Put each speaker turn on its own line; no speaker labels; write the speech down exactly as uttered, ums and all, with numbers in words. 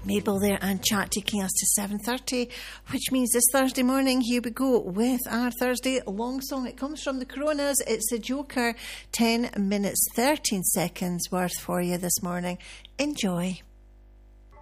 Mabel there and chat taking us to seven thirty, which means this Thursday morning, here we go with our Thursday long song. It comes from the Coronas. It's a Joker, ten minutes, thirteen seconds worth for you this morning. Enjoy.